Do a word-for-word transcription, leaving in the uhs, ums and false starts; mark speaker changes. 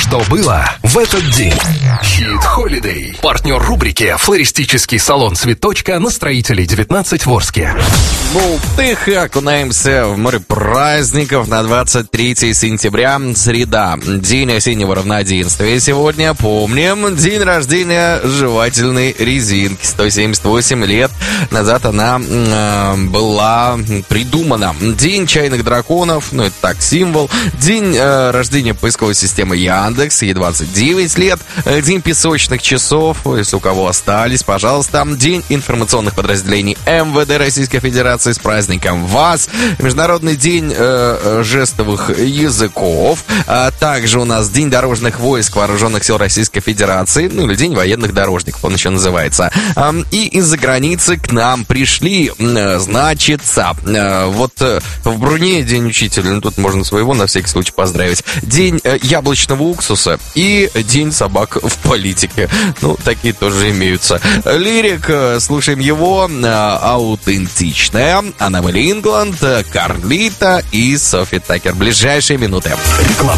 Speaker 1: что было в этот день. Хит Холидей. Партнер рубрики «Флористический салон Цветочка» на Строителей девятнадцать в Орске.
Speaker 2: Бултыха, окунаемся в море праздников на двадцать третье сентября, среда, день осеннего равноденствия. Сегодня помним день рождения жевательной резинки. сто семьдесят восемь лет назад она э, была придумана. День чайных драконов, ну это так, символ. День э, рождения поисковой системы Яндекс, ей двадцать девять лет. День песочных часов, если у кого остались, пожалуйста. День информационных подразделений эм вэ дэ Российской Федерации, с праздником вас. Международный день э, жестовых языков. А также у нас День дорожных войск Вооруженных сил Российской Федерации. Ну или День военных дорожников, он еще называется. А, и из-за границы к нам пришли, значится, э, вот э, в Бруне День учителя. Ну тут можно своего на всякий случай поздравить. День э, яблочного уксуса и День собак в политике. Ну, такие тоже имеются. Лирик, э, слушаем его. Э, аутентичная. Анна Ингланд, Карлита и Софи Такер. Ближайшие минуты.
Speaker 1: Реклама.